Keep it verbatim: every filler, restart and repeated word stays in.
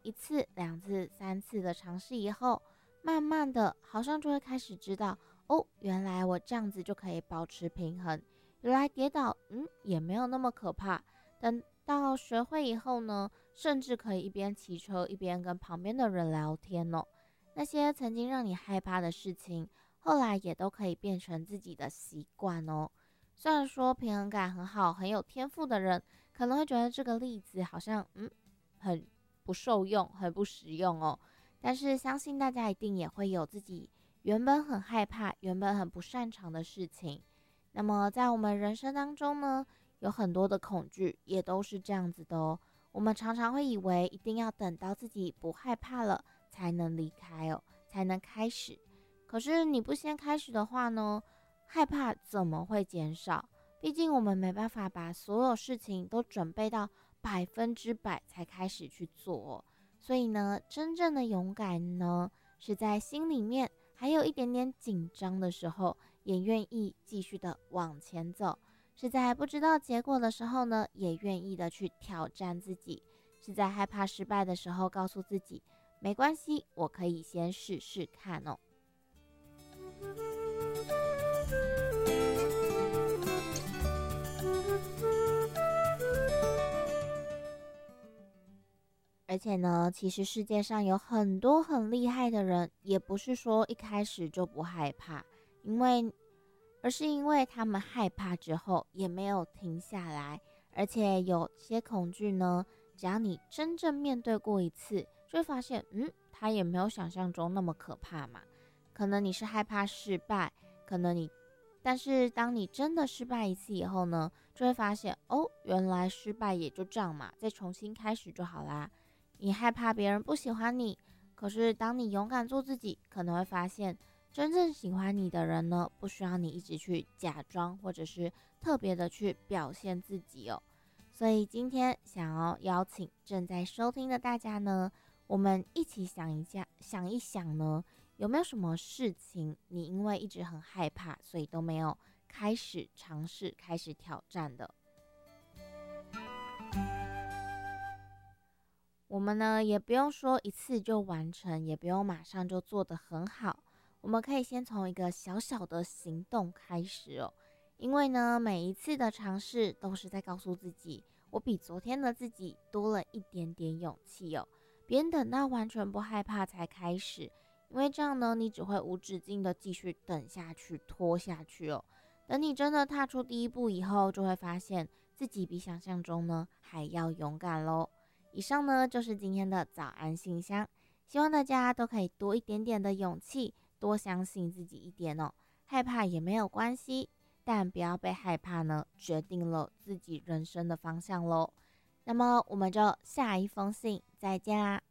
一次、两次、三次的尝试以后，慢慢的好像就会开始知道，哦，原来我这样子就可以保持平衡，原来跌倒，嗯，也没有那么可怕。等到学会以后呢，甚至可以一边骑车一边跟旁边的人聊天哦。那些曾经让你害怕的事情，后来也都可以变成自己的习惯哦。虽然说平衡感很好、很有天赋的人，可能会觉得这个例子好像嗯很不受用、很不实用哦。但是相信大家一定也会有自己原本很害怕、原本很不擅长的事情。那么在我们人生当中呢，有很多的恐惧也都是这样子的哦。我们常常会以为一定要等到自己不害怕了才能离开哦，才能开始。可是你不先开始的话呢，害怕怎么会减少？毕竟我们没办法把所有事情都准备到百分之百才开始去做哦。所以呢，真正的勇敢呢，是在心里面还有一点点紧张的时候，也愿意继续的往前走；是在不知道结果的时候呢，也愿意的去挑战自己；是在害怕失败的时候，告诉自己没关系，我可以先试试看哦。而且呢，其实世界上有很多很厉害的人，也不是说一开始就不害怕，因为而是因为他们害怕之后也没有停下来，而且有些恐惧呢，只要你真正面对过一次，就会发现，嗯，它也没有想象中那么可怕嘛。可能你是害怕失败，可能你，但是当你真的失败一次以后呢，就会发现，哦，原来失败也就这样嘛，再重新开始就好啦。你害怕别人不喜欢你，可是当你勇敢做自己，可能会发现，真正喜欢你的人呢，不需要你一直去假装，或者是特别的去表现自己哦。所以今天想要邀请正在收听的大家呢，我们一起想一下，想一想呢，有没有什么事情你因为一直很害怕，所以都没有开始尝试、开始挑战的？我们呢也不用说一次就完成，也不用马上就做得很好，我们可以先从一个小小的行动开始哦。因为呢，每一次的尝试都是在告诉自己，我比昨天的自己多了一点点勇气哦。别人等到完全不害怕才开始，因为这样呢，你只会无止境的继续等下去、拖下去哦。等你真的踏出第一步以后，就会发现自己比想象中呢还要勇敢喽。以上呢就是今天的早安信箱，希望大家都可以多一点点的勇气，多相信自己一点哦。害怕也没有关系，但不要被害怕呢决定了自己人生的方向喽。那么我们就下一封信再见啦。